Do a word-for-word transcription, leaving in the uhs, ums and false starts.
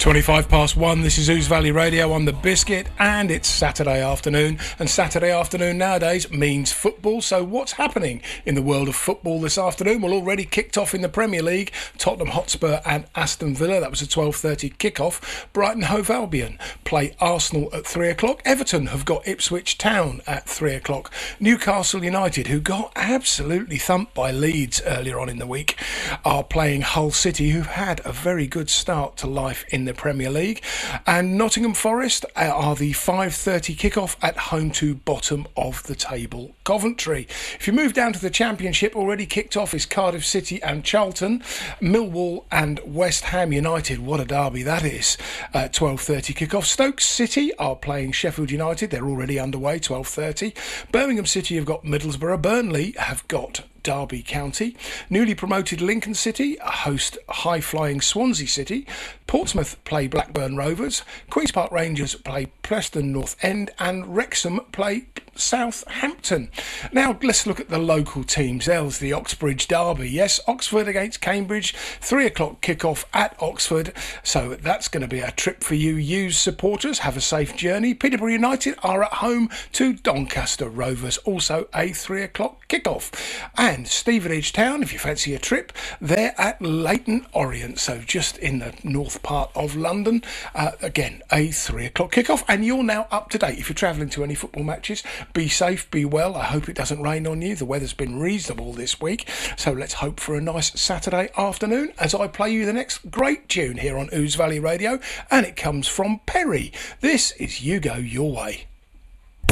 twenty-five past one, this is Ouse Valley Radio on the Biscuit, and it's Saturday afternoon, and Saturday afternoon nowadays means football. So what's happening in the world of football this afternoon? Well, already kicked off in the Premier League, Tottenham Hotspur and Aston Villa, that was a twelve thirty kick-off. Brighton Hove Albion play Arsenal at three o'clock. Everton have got Ipswich Town at three o'clock. Newcastle United, who got absolutely thumped by Leeds earlier on in the week, are playing Hull City, who've had a very good start to life in the Premier League. And Nottingham Forest are the five thirty kickoff at home to bottom of the table Coventry. If you move down to the Championship, already kicked off is Cardiff City and Charlton, Millwall and West Ham United. What a derby that is. Uh, twelve thirty kickoff. Stoke City are playing Sheffield United. They're already underway, twelve thirty. Birmingham City have got Middlesbrough. Burnley have got Derby County. Newly promoted Lincoln City host high-flying Swansea City. Portsmouth play Blackburn Rovers. Queen's Park Rangers play Preston North End, and Wrexham play Southampton. Now let's look at the local teams. There's the Oxbridge Derby. Yes, Oxford against Cambridge, three o'clock kickoff at Oxford. So that's going to be a trip for you Uuse supporters. Have a safe journey. Peterborough United are at home to Doncaster Rovers, also a three o'clock kickoff. And Stevenage Town, if you fancy a trip, they're at Leyton Orient, so just in the north part of London. Uh, again, a three o'clock kickoff. And you're now up to date. If you're travelling to any football matches, be safe, be well. I hope it doesn't rain on you. The weather's been reasonable this week, so let's hope for a nice Saturday afternoon as I play you the next great tune here on Ouse Valley Radio, and it comes from Perry. This is You Go Your Way.